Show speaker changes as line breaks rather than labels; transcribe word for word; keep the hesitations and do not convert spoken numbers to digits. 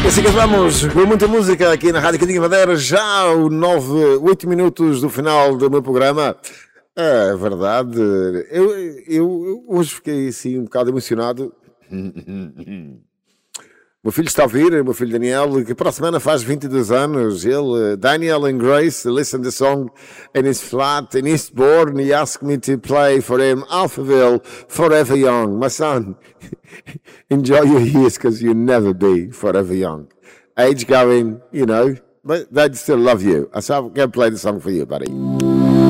E assim que vamos com muita música aqui na Rádio Cadinha Madeira, já o nove, oito minutos do final do meu programa. É verdade, eu, eu, eu hoje fiquei assim um bocado emocionado. O meu filho está a ouvir, o meu filho Daniel, que para a semana faz vinte e dois anos. Ele, Daniel and Grace, listen to the song in his flat in Eastbourne. He asked me to play for him Alphaville, Forever Young. My son, enjoy your years because you'll never be forever young. Age going, you know, but they'd still love you. So I'm going to play the song for you, buddy.